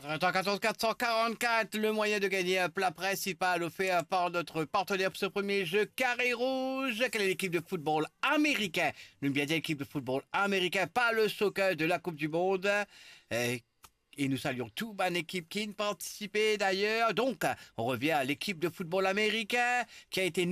14 444, le moyen de gagner un plat principal offert par notre partenaire pour ce premier jeu Carré Rouge. Quelle est l'équipe de football américain? Nous bien dire l'équipe de football américain, pas le soccer de la Coupe du Monde. Et nous saluons toute bonne équipe qui ne participait d'ailleurs. Donc, on revient à l'équipe de football américain qui a été